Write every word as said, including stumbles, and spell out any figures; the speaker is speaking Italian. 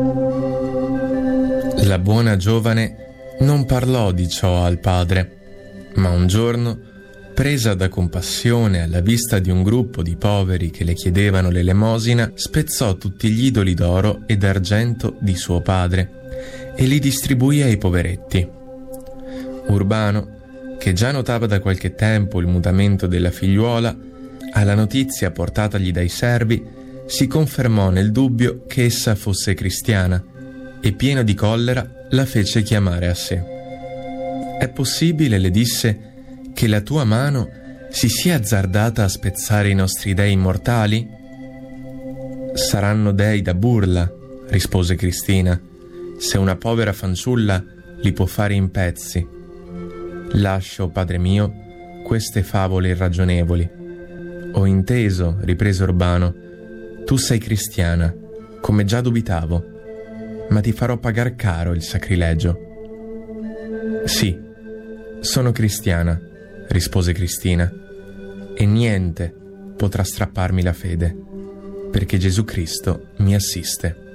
La buona giovane non parlò di ciò al padre, ma un giorno, presa da compassione alla vista di un gruppo di poveri che le chiedevano l'elemosina, spezzò tutti gli idoli d'oro e d'argento di suo padre e li distribuì ai poveretti. Urbano, che già notava da qualche tempo il mutamento della figliuola, alla notizia portatagli dai servi, si confermò nel dubbio che essa fosse cristiana e, pieno di collera, la fece chiamare a sé. «È possibile», le disse, «che la tua mano si sia azzardata a spezzare i nostri dei immortali?» «Saranno dei da burla», rispose Cristina, «se una povera fanciulla li può fare in pezzi. Lascia, o padre mio, queste favole irragionevoli. Ho inteso», riprese Urbano, «tu sei cristiana, come già dubitavo, ma ti farò pagar caro il sacrilegio». «Sì, sono cristiana», rispose Cristina, «e niente potrà strapparmi la fede, perché Gesù Cristo mi assiste».